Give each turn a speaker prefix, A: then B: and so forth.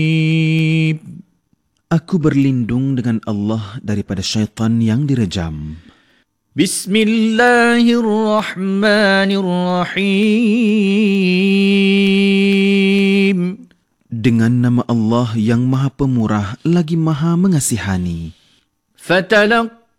A: Aku berlindung dengan Allah daripada syaitan yang direjam.
B: Bismillahirrahmanirrahim.
A: Dengan nama Allah yang Maha Pemurah lagi Maha Mengasihani.
B: فتلقى